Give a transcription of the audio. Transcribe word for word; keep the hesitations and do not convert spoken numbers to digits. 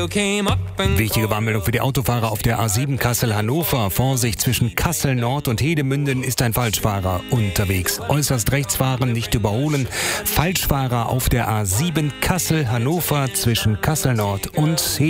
Wichtige Warnmeldung für die Autofahrer auf der A sieben Kassel-Hannover. Vorsicht, zwischen Kassel-Nord und Hedemünden ist ein Falschfahrer unterwegs. Äußerst rechts fahren, nicht überholen. Falschfahrer auf der A sieben Kassel-Hannover zwischen Kassel-Nord und Hedemünden.